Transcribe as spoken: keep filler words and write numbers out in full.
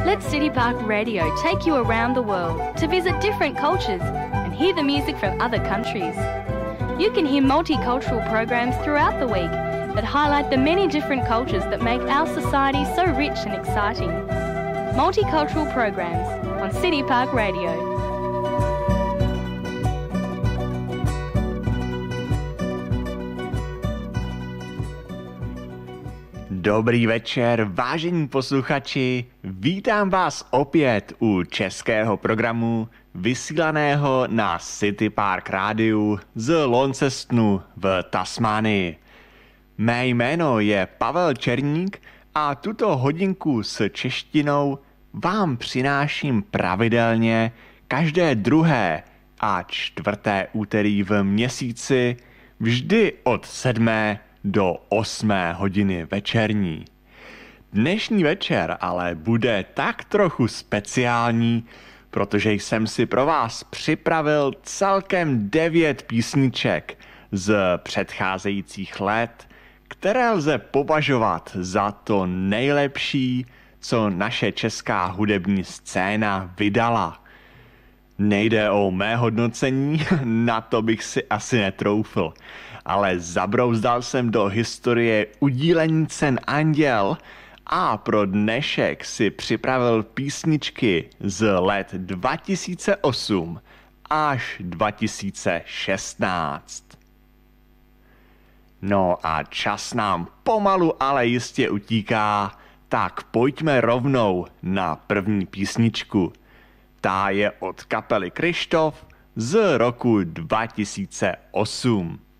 Let City Park Radio take you around the world to visit different cultures and hear the music from other countries. You can hear multicultural programs throughout the week that highlight the many different cultures that make our society so rich and exciting. Multicultural programs on City Park Radio. Dobrý večer, vážení posluchači, vítám vás opět u českého programu vysílaného na City Park Rádiu z Launcestonu v Tasmánii. Mé jméno je Pavel Černík a tuto hodinku s češtinou vám přináším pravidelně každé druhé a čtvrté úterý v měsíci, vždy od sedmé do osmé hodiny večerní. Dnešní večer ale bude tak trochu speciální, protože jsem si pro vás připravil celkem devět písniček z předcházejících let, které lze považovat za to nejlepší, co naše česká hudební scéna vydala. Nejde o mé hodnocení, na to bych si asi netroufl, ale zabrouzdal jsem do historie udílení cen Anděl a pro dnešek si připravil písničky z let dva tisíce osm až dva tisíce šestnáct. No a čas nám pomalu, ale jistě utíká, tak pojďme rovnou na první písničku. Ta je od kapely Kryštof z roku dva tisíce osm.